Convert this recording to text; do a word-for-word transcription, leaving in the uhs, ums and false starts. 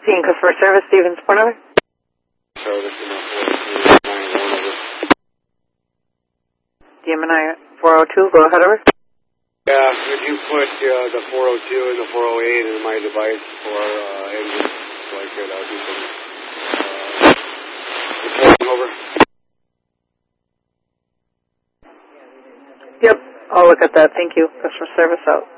Being customer service, Stevens, phone number? Service in the four oh two, D M N I four oh two, go ahead, over. Yeah, if you put uh, the four oh two and the four oh eight in my device for uh, engine, so I could uh, do some uh, reporting over. Yep, I'll look at that. Thank you. Customer service out.